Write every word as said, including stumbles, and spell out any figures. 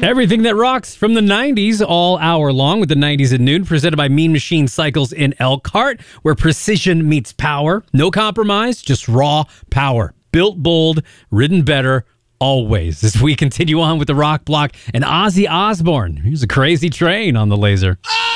Everything that rocks from the nineties all hour long with the nineties at noon, presented by Mean Machine Cycles in Elkhart, where precision meets power. No compromise, just raw power. Built bold, ridden better, always. As we continue on with the Rock Block and Ozzy Osbourne. Here's a crazy train on the Laser.